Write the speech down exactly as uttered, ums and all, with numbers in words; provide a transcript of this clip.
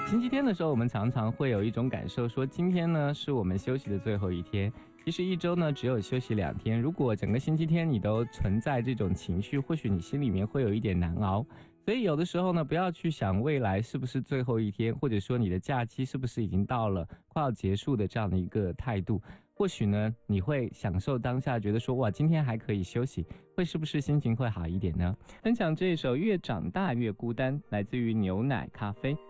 星期天的时候，我们常常会有一种感受，说今天呢是我们休息的最后一天。其实一周呢只有休息两天，如果整个星期天你都存在这种情绪，或许你心里面会有一点难熬。所以有的时候呢，不要去想未来是不是最后一天，或者说你的假期是不是已经到了快要结束的这样的一个态度。或许呢，你会享受当下，觉得说哇，今天还可以休息，会是不是心情会好一点呢？分享这一首《越长大越孤单》，来自于牛奶咖啡。